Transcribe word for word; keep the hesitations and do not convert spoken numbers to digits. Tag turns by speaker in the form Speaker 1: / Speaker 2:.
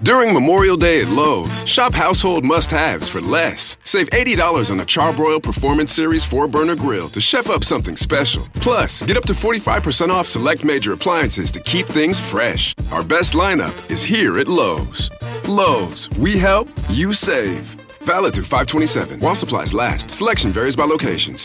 Speaker 1: During Memorial Day at Lowe's, shop household must-haves for less. Save eighty dollars on a Charbroil Performance Series four burner grill to chef up something special. Plus, get up to forty-five percent off select major appliances to keep things fresh. Our best lineup is here at Lowe's. Lowe's, we help, you save. Valid through five twenty-seven while supplies last. Selection varies by location.